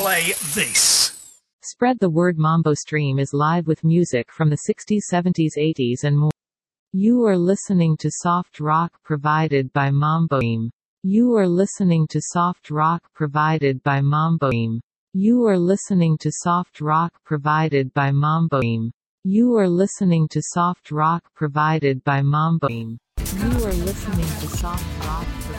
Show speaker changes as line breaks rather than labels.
play this.
Spread the word. Mambo Stream is live with music from the 60s, 70s, 80s and more. You are listening to soft rock provided by Mambo Stream. You are listening to soft rock provided by Mambo Stream. You are listening to soft rock provided by Mambo Stream. You are listening to soft rock provided by Mambo Stream. You are listening to soft rock provided